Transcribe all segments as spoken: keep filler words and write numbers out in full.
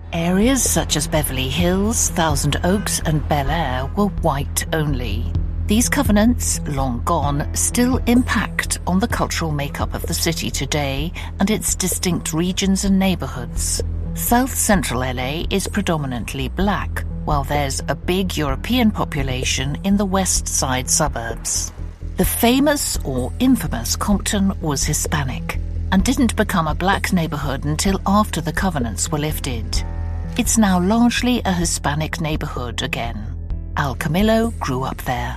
Areas such as Beverly Hills, Thousand Oaks and Bel Air were white only. These covenants, long gone, still impact on the cultural makeup of the city today and its distinct regions and neighborhoods. South Central L A is predominantly black, while there's a big European population in the west side suburbs. The famous or infamous Compton was Hispanic and didn't become a black neighborhood until after the covenants were lifted. It's now largely a Hispanic neighborhood again. Al Camillo grew up there.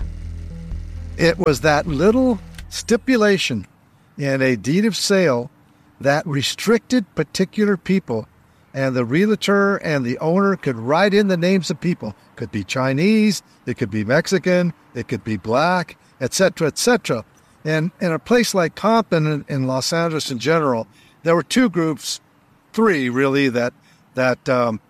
It was that little stipulation in a deed of sale that restricted particular people, and the realtor and the owner could write in the names of people. It could be Chinese, it could be Mexican, it could be black, et cetera, et cetera. And in a place like Compton and in Los Angeles in general, there were two groups, three really, that that um,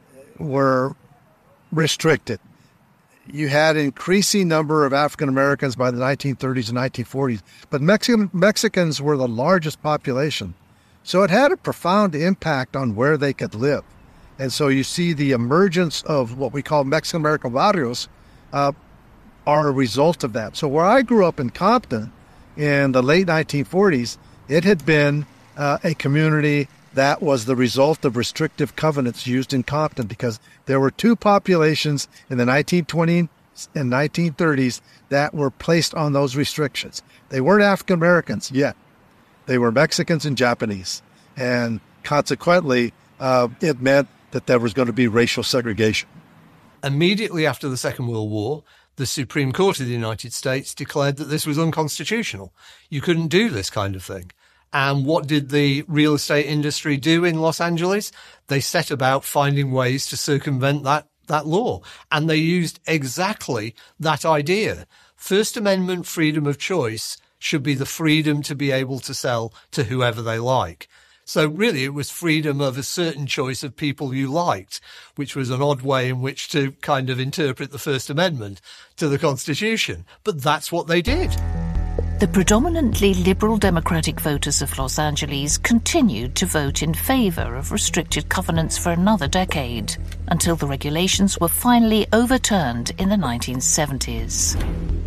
were restricted. You had an increasing number of African Americans by the nineteen thirties and nineteen forties, but Mexican Mexicans were the largest population. So it had a profound impact on where they could live. And so you see the emergence of what we call Mexican American barrios uh, are a result of that. So where I grew up in Compton in the late nineteen forties, it had been uh, a community that was the result of restrictive covenants used in Compton, because there were two populations in the nineteen twenties and nineteen thirties that were placed on those restrictions. They weren't African Americans yet. They were Mexicans and Japanese. And consequently, uh, it meant that there was going to be racial segregation. Immediately after the Second World War, the Supreme Court of the United States declared that this was unconstitutional. You couldn't do this kind of thing. And what did the real estate industry do in Los Angeles? They set about finding ways to circumvent that, that law. And they used exactly that idea. First Amendment freedom of choice should be the freedom to be able to sell to whoever they like. So really it was freedom of a certain choice of people you liked, which was an odd way in which to kind of interpret the First Amendment to the Constitution. But that's what they did. The predominantly liberal Democratic voters of Los Angeles continued to vote in favor of restricted covenants for another decade, until the regulations were finally overturned in the nineteen seventies.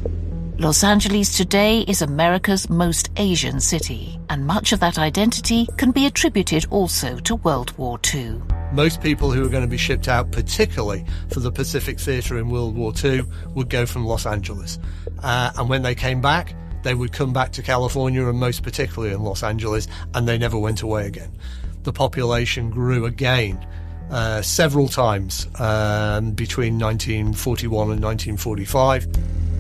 Los Angeles today is America's most Asian city, and much of that identity can be attributed also to World War Two. Most people who are going to be shipped out, particularly for the Pacific Theatre in World War Two, would go from Los Angeles. Uh, and when they came back, they would come back to California, and most particularly in Los Angeles, and they never went away again. The population grew again uh, several times um, between nineteen forty-one and nineteen forty-five.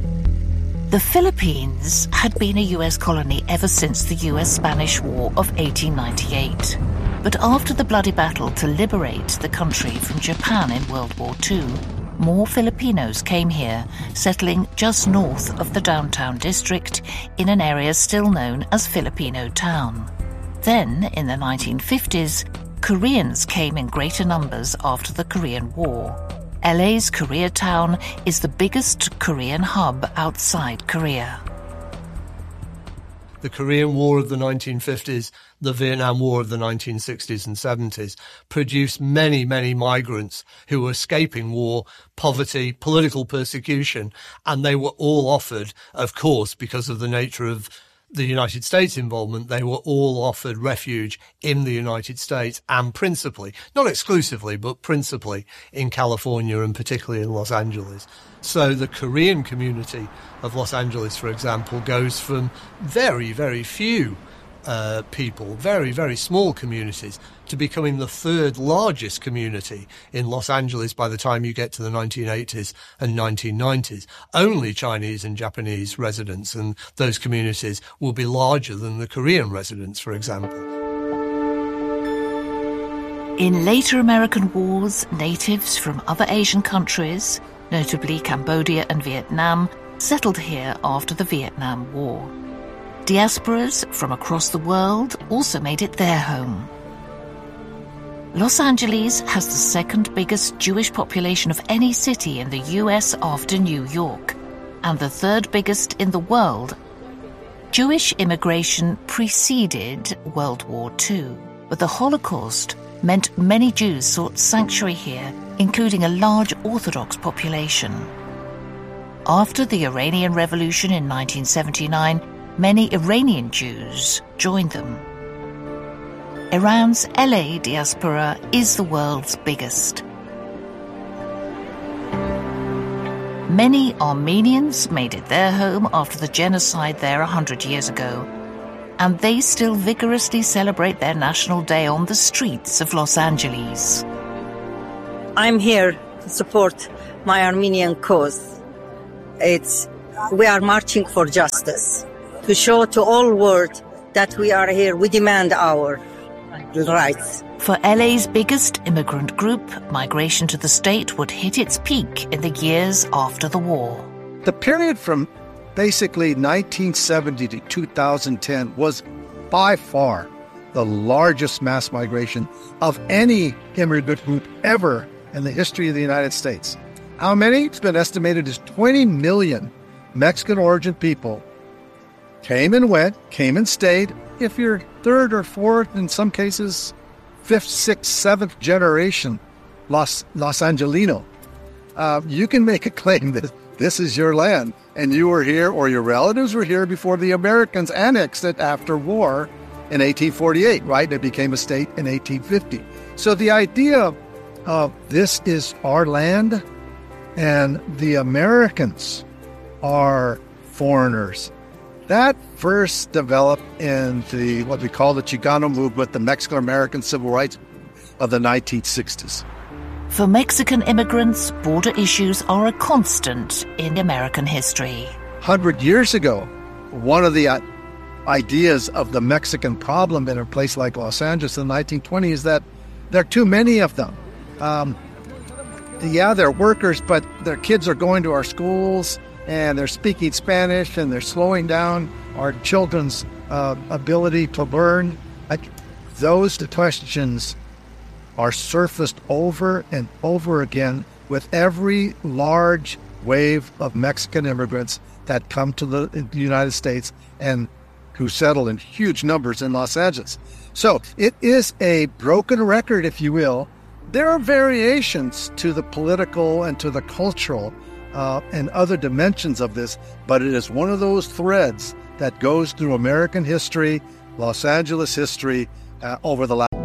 The Philippines had been a U S colony ever since the U S-Spanish War of eighteen ninety-eight. But after the bloody battle to liberate the country from Japan in World War Two, more Filipinos came here, settling just north of the downtown district in an area still known as Filipino Town. Then, in the nineteen fifties, Koreans came in greater numbers after the Korean War. L A's Koreatown is the biggest Korean hub outside Korea. The Korean War of the nineteen fifties, the Vietnam War of the nineteen sixties and seventies produced many, many migrants who were escaping war, poverty, political persecution, and they were all offered, of course, because of the nature of the United States involvement, they were all offered refuge in the United States, and principally, not exclusively, but principally in California and particularly in Los Angeles. So the Korean community of Los Angeles, for example, goes from very, very few uh, people, very, very small communities, to becoming the third largest community in Los Angeles by the time you get to the nineteen eighties and nineteen nineties. Only Chinese and Japanese residents, and those communities will be larger than the Korean residents, for example. In later American wars, natives from other Asian countries, notably Cambodia and Vietnam, settled here after the Vietnam War. Diasporas from across the world also made it their home. Los Angeles has the second biggest Jewish population of any city in the U S after New York, and the third biggest in the world. Jewish immigration preceded World War Two, but the Holocaust meant many Jews sought sanctuary here, including a large Orthodox population. After the Iranian Revolution in nineteen seventy-nine, many Iranian Jews joined them. Iran's L A diaspora is the world's biggest. Many Armenians made it their home after the genocide there a hundred years ago, and they still vigorously celebrate their National Day on the streets of Los Angeles. I'm here to support my Armenian cause. It's, we are marching for justice, to show to all world that we are here, we demand our rights. For L A's biggest immigrant group, migration to the state would hit its peak in the years after the war. The period from basically nineteen seventy to two thousand ten was by far the largest mass migration of any immigrant group ever in the history of the United States. How many? It's been estimated as twenty million Mexican origin people came and went, came and stayed. If you're third or fourth, in some cases, fifth, sixth, seventh generation Los, Los Angelino, uh, you can make a claim that this is your land, and you were here, or your relatives were here before the Americans annexed it after war in eighteen forty-eight, right? It became a state in eighteen fifty. So the idea of this is our land, and the Americans are foreigners, that first developed in the what we call the Chicano movement, the Mexican-American civil rights of the nineteen sixties. For Mexican immigrants, border issues are a constant in American history. one hundred years ago, one of the ideas of the Mexican problem in a place like Los Angeles in the nineteen twenties is that there are too many of them. Um, yeah, they're workers, but their kids are going to our schools, and they're speaking Spanish, and they're slowing down our children's uh, ability to learn. I, those questions are surfaced over and over again with every large wave of Mexican immigrants that come to the, the United States and who settle in huge numbers in Los Angeles. So it is a broken record, if you will. There are variations to the political and to the cultural Uh, and other dimensions of this, but it is one of those threads that goes through American history, Los Angeles history, uh, over the last